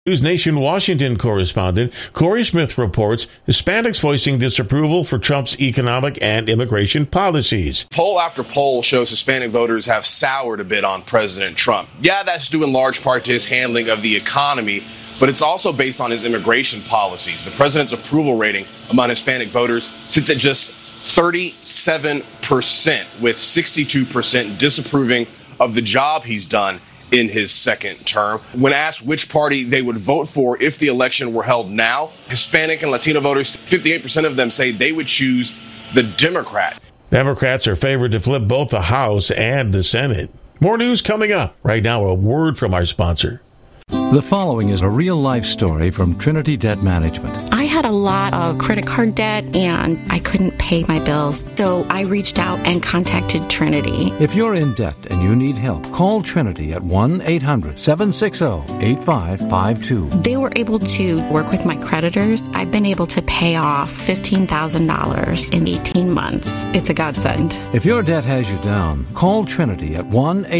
News Nation Washington correspondent Corey Smith reports Hispanics voicing disapproval for Trump's economic and immigration policies. Poll after poll shows Hispanic voters have soured a bit on President Trump. Yeah, that's due in large part to his handling of the economy, but it's also based on his immigration policies. The president's approval rating among Hispanic voters sits at just 37%, with 62% disapproving of the job he's done in his second term. When asked which party they would vote for if the election were held now, Hispanic and Latino voters, 58% of them say they would choose the Democrat. Democrats are favored to flip both the House and the Senate. More news coming up. Right now, a word from our sponsor. The following is a real-life story from Trinity Debt Management. I had a lot of credit card debt, and I couldn't pay my bills, so I reached out and contacted Trinity. If you're in debt and you need help, call Trinity at 1-800-760-8552. They were able to work with my creditors. I've been able to pay off $15,000 in 18 months. It's a godsend. If your debt has you down, call Trinity at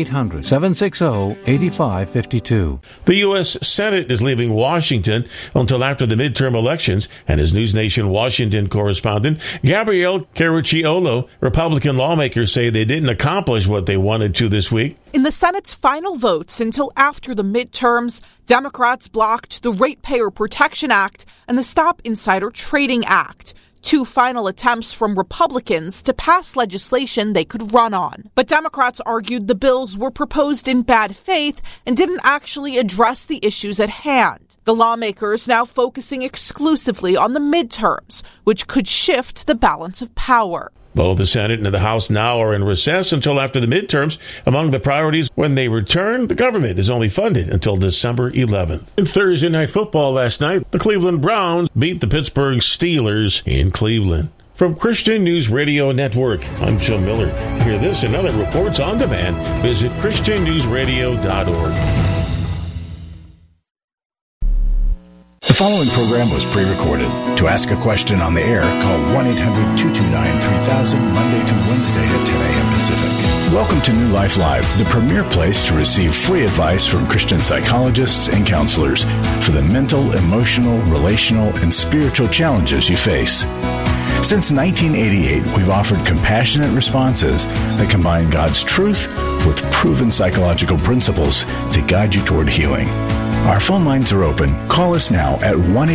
1-800-760-8552. The U.S. Senate is leaving Washington until after the midterm elections, and as News Nation Washington correspondent Gabrielle Caracciolo, Republican lawmakers say they didn't accomplish what they wanted to this week. In the Senate's final votes until after the midterms, Democrats blocked the Ratepayer Protection Act and the Stop Insider Trading Act, two final attempts from Republicans to pass legislation they could run on. But Democrats argued the bills were proposed in bad faith and didn't actually address the issues at hand. The lawmakers now focusing exclusively on the midterms, which could shift the balance of power. Both the Senate and the House now are in recess until after the midterms. Among the priorities when they return, the government is only funded until December 11th. In Thursday Night Football last night, the Cleveland Browns beat the Pittsburgh Steelers in Cleveland. From Christian News Radio Network, I'm Jim Miller. To hear this and other reports on demand, visit ChristianNewsRadio.org. The following program was pre-recorded. To ask a question on the air, call 1-800-229-3000 Monday through Wednesday at 10 a.m. Pacific. Welcome to New Life Live, the premier place to receive free advice from Christian psychologists and counselors for the mental, emotional, relational, and spiritual challenges you face. Since 1988, we've offered compassionate responses that combine God's truth with proven psychological principles to guide you toward healing. Our phone lines are open. Call us now at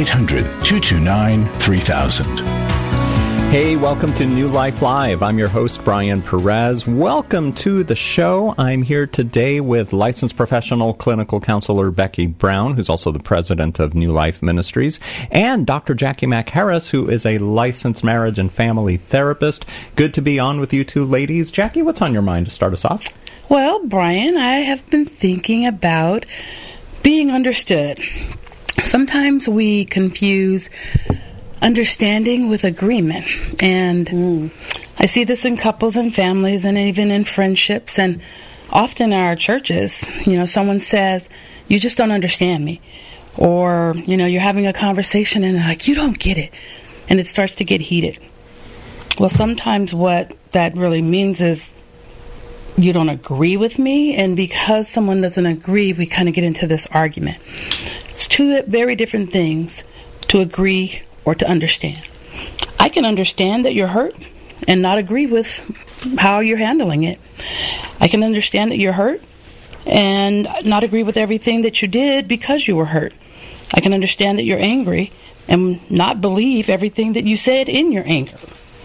1-800-229-3000. Hey, welcome to New Life Live. I'm your host, Brian Perez. Welcome to the show. I'm here today with licensed professional clinical counselor Becky Brown, who's also the president of New Life Ministries, and Dr. Jackie Mack Harris, who is a licensed marriage and family therapist. Good to be on with you two ladies. Jackie, what's on your mind to start us off? Well, Brian, I have been thinking about being understood. Sometimes we confuse understanding with agreement. And I see this in couples and families and even in friendships and often in our churches. You know, someone says, "You just don't understand me." Or, you know, you're having a conversation and they're like, "You don't get it." And it starts to get heated. Well, sometimes what that really means is you don't agree with me, and because someone doesn't agree, we kind of get into this argument. It's two very different things, to agree or to understand. I can understand that you're hurt and not agree with how you're handling it. I can understand that you're hurt and not agree with everything that you did because you were hurt. I can understand that you're angry and not believe everything that you said in your anger.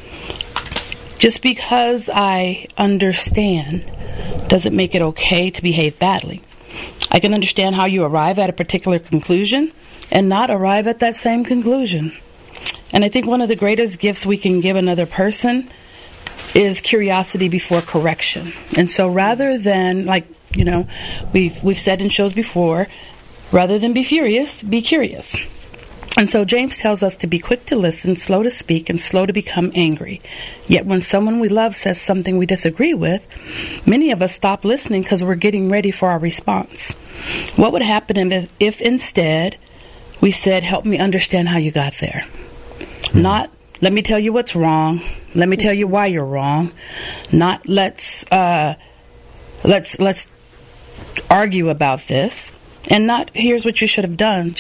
Just because I understand doesn't make it okay to behave badly. I can understand how you arrive at a particular conclusion and not arrive at that same conclusion. And I think one of the greatest gifts we can give another person is curiosity before correction. And so rather than, like, you know, we've said in shows before, rather than be furious, be curious. And so James tells us to be quick to listen, slow to speak, and slow to become angry. Yet when someone we love says something we disagree with, many of us stop listening because we're getting ready for our response. What would happen if instead we said, "Help me understand how you got there"? Not, "Let me tell you what's wrong. Let me tell you why you're wrong." Not, let's argue about this. And not, here's what you should have done.